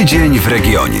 Tydzień w regionie.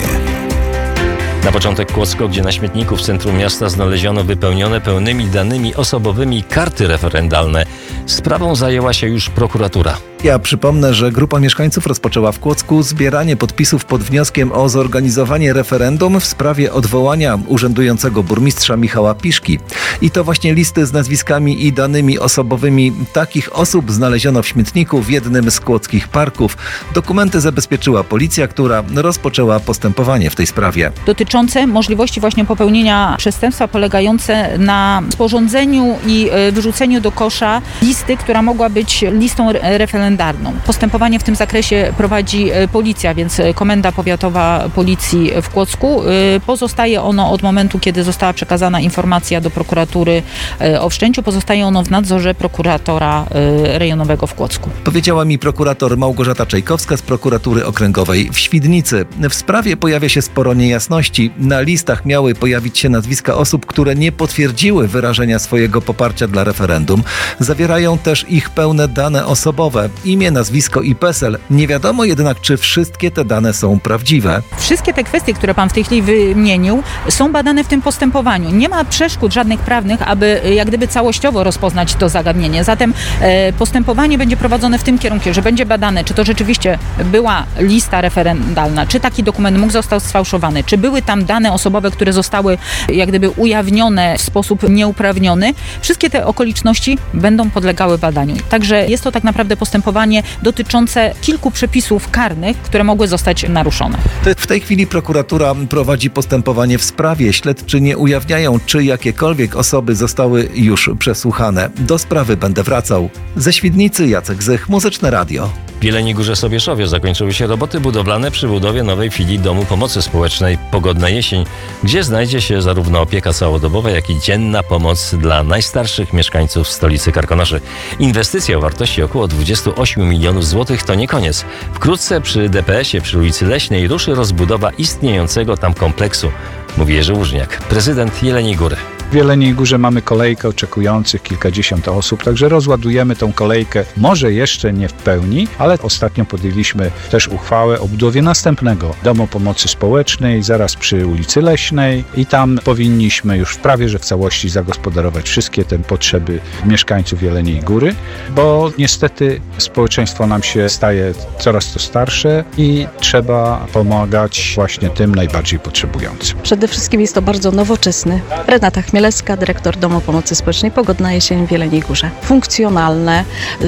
Na początek Kłodzko, gdzie na śmietniku w centrum miasta znaleziono wypełnione pełnymi danymi osobowymi karty referendalne. Sprawą zajęła się już prokuratura. Ja przypomnę, że grupa mieszkańców rozpoczęła w Kłodzku zbieranie podpisów pod wnioskiem o zorganizowanie referendum w sprawie odwołania urzędującego burmistrza Michała Piszki. I to właśnie listy z nazwiskami i danymi osobowymi takich osób znaleziono w śmietniku w jednym z kłodzkich parków. Dokumenty zabezpieczyła policja, która rozpoczęła postępowanie w tej sprawie. Dotyczące możliwości właśnie popełnienia przestępstwa polegające na sporządzeniu i wyrzuceniu do kosza listy, która mogła być listą referendalną. Postępowanie w tym zakresie prowadzi policja, więc Komenda Powiatowa Policji w Kłodzku. Pozostaje ono od momentu, kiedy została przekazana informacja do prokuratury o wszczęciu, pozostaje ono w nadzorze prokuratora rejonowego w Kłodzku. Powiedziała mi prokurator Małgorzata Czajkowska z prokuratury okręgowej w Świdnicy. W sprawie pojawia się sporo niejasności. Na listach miały pojawić się nazwiska osób, które nie potwierdziły wyrażenia swojego poparcia dla referendum. Zawierają też ich pełne dane osobowe. Imię, nazwisko i PESEL. Nie wiadomo jednak, czy wszystkie te dane są prawdziwe. Wszystkie te kwestie, które pan w tej chwili wymienił, są badane w tym postępowaniu. Nie ma przeszkód żadnych prawnych, aby jak gdyby całościowo rozpoznać to zagadnienie. Zatem postępowanie będzie prowadzone w tym kierunku, że będzie badane, czy to rzeczywiście była lista referendalna, czy taki dokument mógł zostać sfałszowany, czy były tam dane osobowe, które zostały jak gdyby ujawnione w sposób nieuprawniony. Wszystkie te okoliczności będą podlegały badaniu. Także jest to tak naprawdę postępowanie dotyczące kilku przepisów karnych, które mogły zostać naruszone. W tej chwili prokuratura prowadzi postępowanie w sprawie. Śledczy nie ujawniają, czy jakiekolwiek osoby zostały już przesłuchane. Do sprawy będę wracał. Ze Świdnicy Jacek Zych, Muzyczne Radio. W Jeleniej Górze Sobieszowie zakończyły się roboty budowlane przy budowie nowej filii Domu Pomocy Społecznej Pogodna Jesień, gdzie znajdzie się zarówno opieka całodobowa, jak i dzienna pomoc dla najstarszych mieszkańców stolicy Karkonoszy. Inwestycja o wartości około 28 milionów złotych to nie koniec. Wkrótce przy DPS-ie przy ulicy Leśnej ruszy rozbudowa istniejącego tam kompleksu, mówi Jerzy Łużniak, prezydent Jeleniej Góry. W Jeleniej Górze mamy kolejkę oczekujących, kilkadziesiąt osób, także rozładujemy tą kolejkę, może jeszcze nie w pełni, ale ostatnio podjęliśmy też uchwałę o budowie następnego Domu Pomocy Społecznej, zaraz przy ulicy Leśnej i tam powinniśmy już prawie że w całości zagospodarować wszystkie te potrzeby mieszkańców Jeleniej Góry, bo niestety społeczeństwo nam się staje coraz to starsze i trzeba pomagać właśnie tym najbardziej potrzebującym. Przede wszystkim jest to bardzo nowoczesny. Renata Chmielewska, dyrektor Domu Pomocy Społecznej Pogodna Jesień w Jeleniej Górze. Funkcjonalne,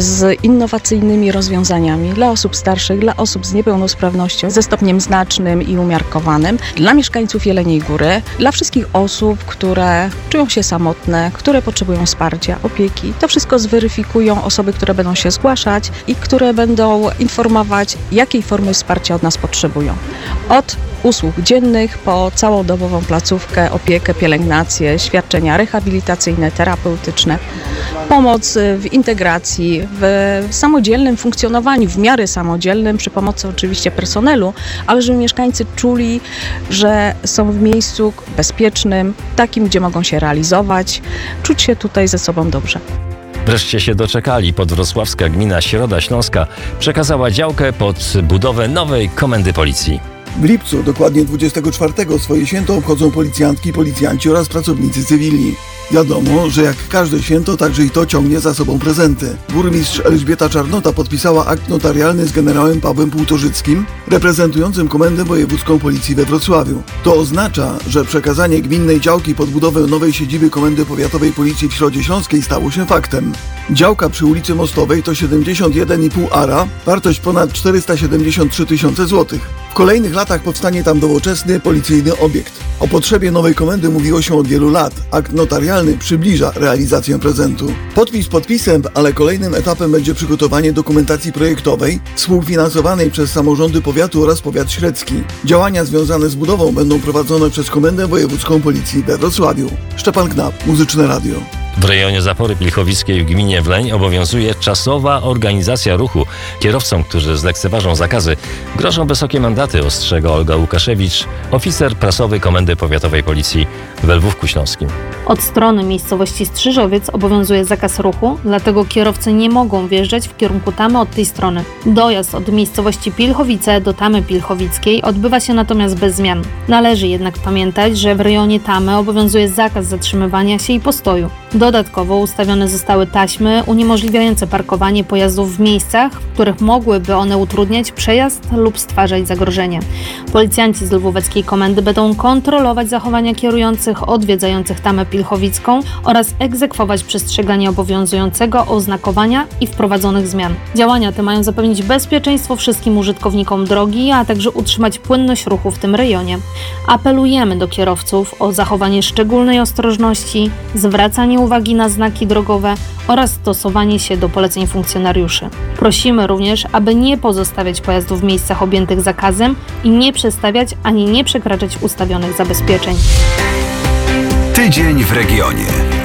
z innowacyjnymi rozwiązaniami dla osób starszych, dla osób z niepełnosprawnością, ze stopniem znacznym i umiarkowanym, dla mieszkańców Jeleniej Góry, dla wszystkich osób, które czują się samotne, które potrzebują wsparcia, opieki. To wszystko zweryfikują osoby, które będą się zgłaszać i które będą informować, jakiej formy wsparcia od nas potrzebują. Od usług dziennych po całodobową placówkę, opiekę, pielęgnację, świadczenia rehabilitacyjne, terapeutyczne, pomoc w integracji, w samodzielnym funkcjonowaniu, w miarę samodzielnym, przy pomocy oczywiście personelu, ale żeby mieszkańcy czuli, że są w miejscu bezpiecznym, takim, gdzie mogą się realizować, czuć się tutaj ze sobą dobrze. Wreszcie się doczekali. Podwrocławska gmina Środa Śląska przekazała działkę pod budowę nowej komendy policji. W lipcu, dokładnie 24, swoje święto obchodzą policjantki i policjanci oraz pracownicy cywilni. Wiadomo, że jak każde święto, także i to ciągnie za sobą prezenty. Burmistrz Elżbieta Czarnota podpisała akt notarialny z generałem Pawłem Półtorzyckim, reprezentującym Komendę Wojewódzką Policji we Wrocławiu. To oznacza, że przekazanie gminnej działki pod budowę nowej siedziby Komendy Powiatowej Policji w Środzie Śląskiej stało się faktem. Działka przy ulicy Mostowej to 71,5 ara, wartość ponad 473 tysiące złotych. W kolejnych latach powstanie tam nowoczesny policyjny obiekt. O potrzebie nowej komendy mówiło się od wielu lat. Akt notarialny przybliża realizację prezentu. Podpis podpisem, ale kolejnym etapem będzie przygotowanie dokumentacji projektowej współfinansowanej przez samorządy powiatu oraz powiat średzki. Działania związane z budową będą prowadzone przez Komendę Wojewódzką Policji we Wrocławiu. Szczepan Knap, Muzyczne Radio. W rejonie Zapory Pilchowickiej w gminie Wleń obowiązuje czasowa organizacja ruchu. Kierowcom, którzy zlekceważą zakazy, grożą wysokie mandaty, ostrzega Olga Łukaszewicz, oficer prasowy Komendy Powiatowej Policji w Lwówku Śląskim. Od strony miejscowości Strzyżowiec obowiązuje zakaz ruchu, dlatego kierowcy nie mogą wjeżdżać w kierunku Tamy od tej strony. Dojazd od miejscowości Pilchowice do Tamy Pilchowickiej odbywa się natomiast bez zmian. Należy jednak pamiętać, że w rejonie Tamy obowiązuje zakaz zatrzymywania się i postoju. Dodatkowo ustawione zostały taśmy uniemożliwiające parkowanie pojazdów w miejscach, w których mogłyby one utrudniać przejazd lub stwarzać zagrożenie. Policjanci z lwóweckiej komendy będą kontrolować zachowania kierujących odwiedzających Tamę Pilchowicką oraz egzekwować przestrzeganie obowiązującego oznakowania i wprowadzonych zmian. Działania te mają zapewnić bezpieczeństwo wszystkim użytkownikom drogi, a także utrzymać płynność ruchu w tym rejonie. Apelujemy do kierowców o zachowanie szczególnej ostrożności, zwracanie uwagi na znaki drogowe oraz stosowanie się do poleceń funkcjonariuszy. Prosimy również, aby nie pozostawiać pojazdów w miejscach objętych zakazem i nie przestawiać ani nie przekraczać ustawionych zabezpieczeń. Tydzień w regionie.